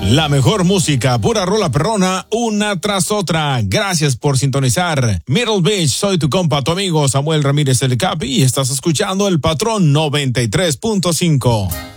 La mejor música, pura rola perrona, una tras otra. Gracias por sintonizar. Middle Beach, soy tu compa, tu amigo Samuel Ramírez el Capi y estás escuchando El Patrón 93.5.